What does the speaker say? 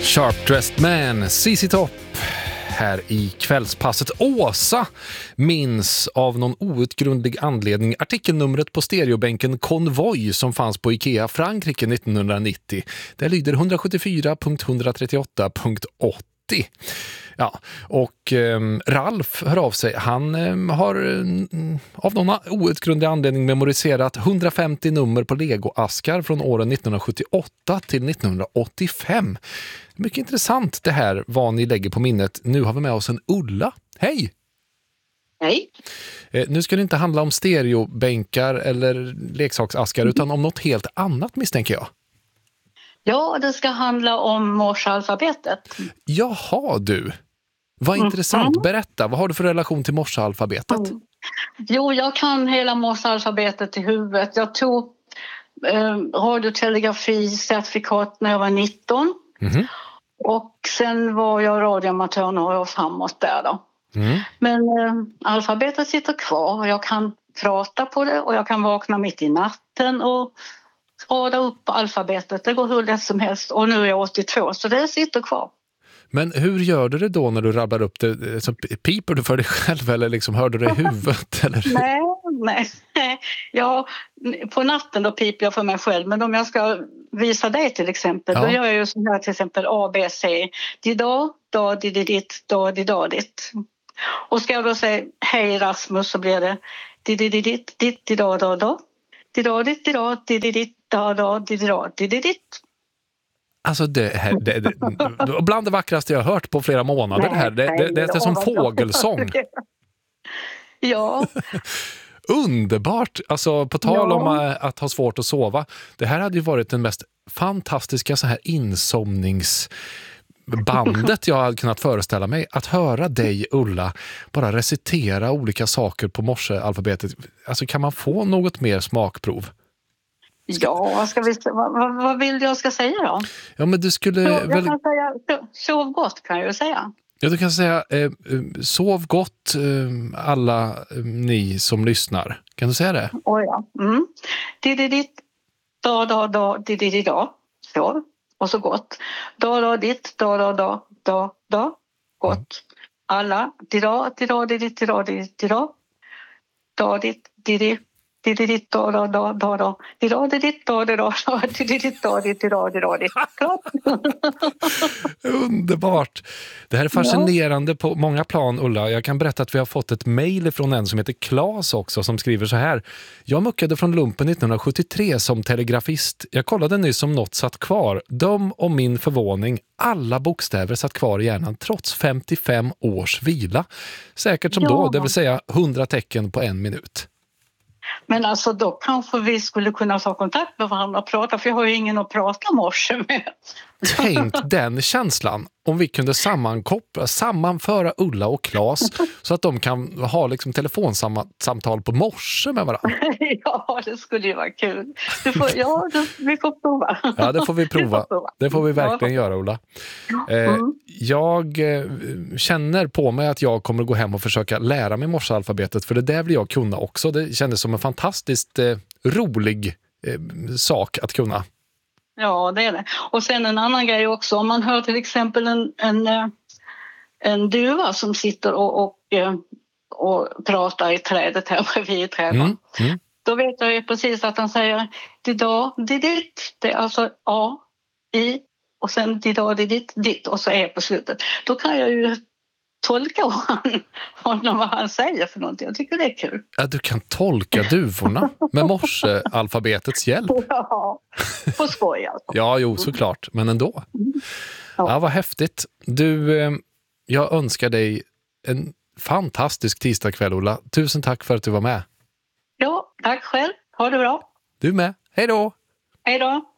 Sharp Dressed Man, ZZ Top här i kvällspasset. Åsa minns av någon outgrundlig anledning artikelnumret på stereobänken Konvoj som fanns på Ikea Frankrike 1990. Det lyder 174.138.80. Ja, och Ralf hör av sig. Han har av någon outgrundlig anledning memoriserat 150 nummer på Lego-askar från åren 1978 till 1985. Mycket intressant det här vad ni lägger på minnet. Nu har vi med oss en Ulla. Hej! Hej! Nu ska det inte handla om stereobänkar eller leksaksaskar utan om något helt annat misstänker jag. Ja, det ska handla om morsealfabetet. Jaha du! Vad intressant. Berätta, vad har du för relation till morsealfabetet? Jo, jag kan hela morsealfabetet i huvudet. Jag tog radiotelegrafi-certifikat när jag var 19. Och sen var jag radioamatör några år framåt där då. Men alfabetet sitter kvar. Jag kan prata på det och jag kan vakna mitt i natten och rada upp alfabetet. Det går hur lätt som helst. Och nu är jag 82 så det sitter kvar. Men hur gör du det då när du rabblar upp det? Så piper du för dig själv eller liksom hör du det i huvudet? Eller? Nej. Ja, på natten då piper jag för mig själv. Men om jag ska visa dig till exempel, då gör jag ju så här till exempel A, B, C. Dida, da, dididit, da, didadit. Och ska jag då säga hej Rasmus så blir det didididit, ditt, dida, da, da. Didadit, dida, dididit, da, da, didida, dididit. Alltså det här, det bland det vackraste jag har hört på flera månader. Det är som fågelsång. Ja. Underbart! Alltså på tal om att ha svårt att sova. Det här hade ju varit den mest fantastiska så här insomningsbandet jag hade kunnat föreställa mig. Att höra dig, Ulla, bara recitera olika saker på morsealfabetet. Alltså kan man få något mer smakprov? Ja, vad vill jag ska säga då? Ja, men du skulle jag kan säga, sov gott kan jag ju säga. Ja, du kan säga sov gott alla ni som lyssnar. Kan du säga det? Dididit, da, da, da, dididida. Sov. Och så gott. Da, da, ditt, da, da, da, da, da. Gott. Alla. Dida, dida, didit, dida, didit, dida. Da, ditt, didi. Dididit, da, da, da, da, da. Dida, didit, da, da, da, da. Dididit, da, didit, da, da, da. Underbart! Det här är fascinerande på många plan, Ulla. Jag kan berätta att vi har fått ett mejl från en som heter Claes också som skriver så här. Jag muckade från lumpen 1973 som telegrafist. Jag kollade nyss om något satt kvar. Döm om min förvåning. Alla bokstäver satt kvar i hjärnan trots 55 års vila. Säkert som då, det vill säga 100 tecken på 1 minut. Men alltså då kanske vi skulle kunna ta kontakt med varandra och prata, för jag har ju ingen att prata morse med. Tänk den känslan om vi kunde sammanföra Ulla och Claes så att de kan ha liksom telefonsamtal på morse med varandra. Ja, det skulle ju vara kul. Vi får prova. Ja, det får vi prova. Det får vi verkligen göra, Ulla. Jag känner på mig att jag kommer gå hem och försöka lära mig morsealfabetet, för det där vill jag kunna också. Det kändes som en fantastiskt rolig sak att kunna. Ja, det är det. Och sen en annan grej också. Om man hör till exempel en duva som sitter och pratar i trädet här bredvid trädet. Då vet jag ju precis att han säger dida, didit. Det är alltså A, I och sen dida, didit, ditt och så E på slutet. Då kan jag ju tolka honom vad han säger för någonting. Jag tycker det är kul. Ja, du kan tolka duvorna med morsealfabetets hjälp. Ja, på skoj alltså. Ja, jo, såklart. Men ändå. Ja, vad häftigt. Du, jag önskar dig en fantastisk tisdagkväll, Ulla. Tusen tack för att du var med. Ja, tack själv. Ha det bra. Du med. Hej då! Hej då!